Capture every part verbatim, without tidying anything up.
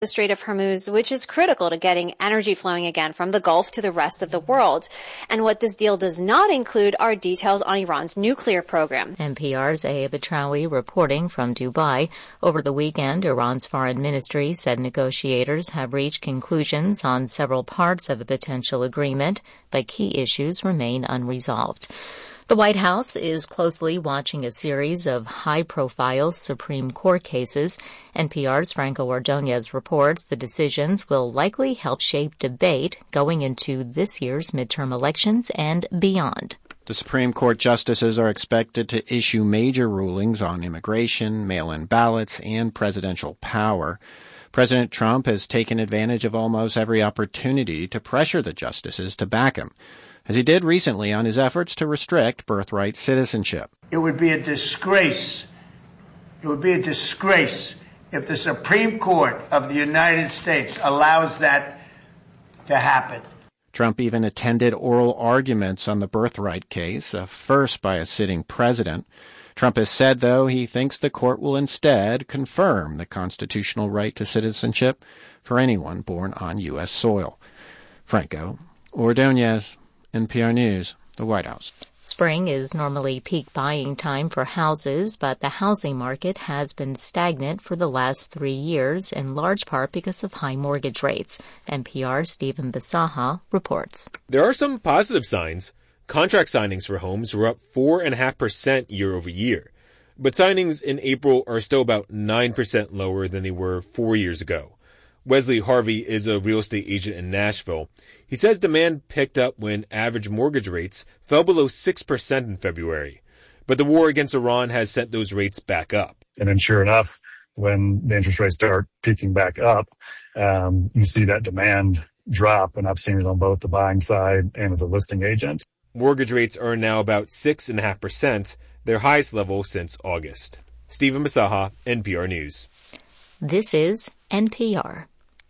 the Strait of Hormuz, which is critical to getting energy flowing again from the Gulf to the rest of the world. And what this deal does not include are details on Iran's nuclear program. N P R's Ayeb Atraoui reporting from Dubai. Over the weekend, Iran's foreign ministry said negotiators have reached conclusions on several parts of a potential agreement, but key issues remain unresolved. The White House is closely watching a series of high-profile Supreme Court cases. N P R's Franco Ordonez reports the decisions will likely help shape debate going into this year's midterm elections and beyond. The Supreme Court justices are expected to issue major rulings on immigration, mail-in ballots, and presidential power. President Trump has taken advantage of almost every opportunity to pressure the justices to back him, as he did recently on his efforts to restrict birthright citizenship. It would be a disgrace. It would be a disgrace if the Supreme Court of the United States allows that to happen. Trump even attended oral arguments on the birthright case, a first by a sitting president. Trump has said, though, he thinks the court will instead confirm the constitutional right to citizenship for anyone born on U S soil. Franco Ordonez, N P R News, the White House. Spring is normally peak buying time for houses, but the housing market has been stagnant for the last three years, in large part because of high mortgage rates. N P R's Stephen Bisaha reports. There are some positive signs. Contract signings for homes were up four point five percent year over year, but signings in April are still about nine percent lower than they were four years ago. Wesley Harvey is a real estate agent in Nashville. He says demand picked up when average mortgage rates fell below six percent in February. But the war against Iran has sent those rates back up. And then sure enough, when the interest rates start peaking back up, um, you see that demand drop. And I've seen it on both the buying side and as a listing agent. Mortgage rates are now about six point five percent, their highest level since August. Stephen Bisaha, N P R News. This is N P R.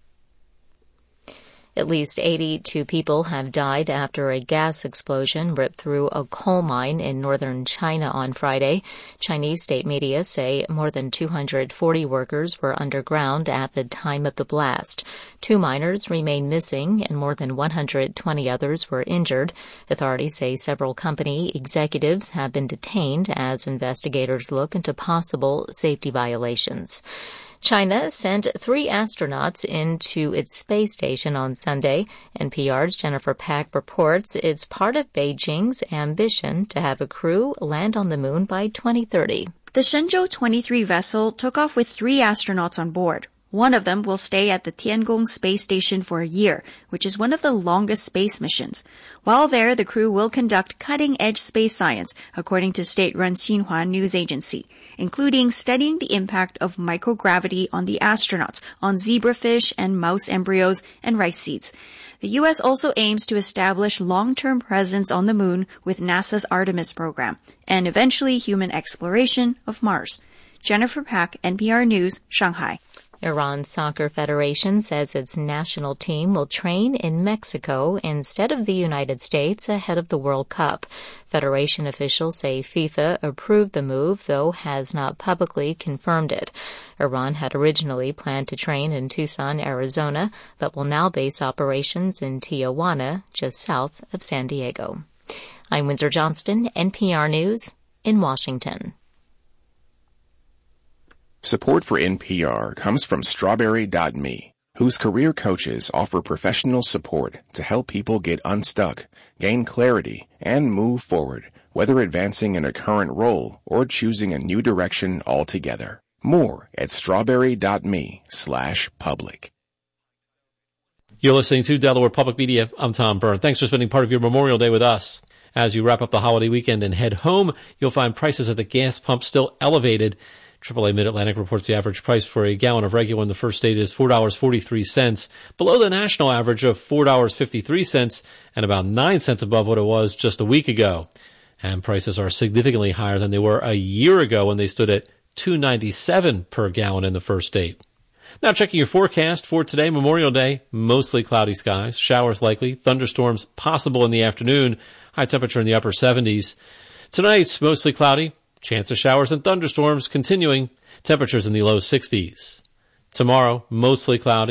At least eighty-two people have died after a gas explosion ripped through a coal mine in northern China on Friday. Chinese state media say more than two hundred forty workers were underground at the time of the blast. Two miners remain missing and more than one hundred twenty others were injured. Authorities say several company executives have been detained as investigators look into possible safety violations. China sent three astronauts into its space station on Sunday. N P R's Jennifer Pack reports it's part of Beijing's ambition to have a crew land on the moon by twenty thirty. The Shenzhou twenty-three vessel took off with three astronauts on board. One of them will stay at the Tiangong space station for a year, which is one of the longest space missions. While there, the crew will conduct cutting-edge space science, according to state-run Xinhua news agency, including studying the impact of microgravity on the astronauts, on zebrafish and mouse embryos and rice seeds. The U S also aims to establish long-term presence on the moon with NASA's Artemis program, and eventually human exploration of Mars. Jennifer Pack, N P R News, Shanghai. Iran Soccer Federation says its national team will train in Mexico instead of the United States ahead of the World Cup. Federation officials say FIFA approved the move, though has not publicly confirmed it. Iran had originally planned to train in Tucson, Arizona, but will now base operations in Tijuana, just south of San Diego. I'm Windsor Johnston, N P R News, in Washington. Support for N P R comes from Strawberry dot me, whose career coaches offer professional support to help people get unstuck, gain clarity, and move forward, whether advancing in a current role or choosing a new direction altogether. More at strawberry dot me slash public. You're listening to Delaware Public Media. I'm Tom Byrne. Thanks for spending part of your Memorial Day with us. As you wrap up the holiday weekend and head home, you'll find prices at the gas pump still elevated. triple A Mid-Atlantic reports the average price for a gallon of regular in the first state is four dollars and forty-three cents, below the national average of four dollars and fifty-three cents and about nine cents above what it was just a week ago. And prices are significantly higher than they were a year ago when they stood at two dollars and ninety-seven cents per gallon in the first state. Now checking your forecast for today, Memorial Day, mostly cloudy skies, showers likely, thunderstorms possible in the afternoon, high temperature in the upper seventies. Tonight's mostly cloudy, chance of showers and thunderstorms continuing, temperatures in the low sixties. Tomorrow, mostly cloudy.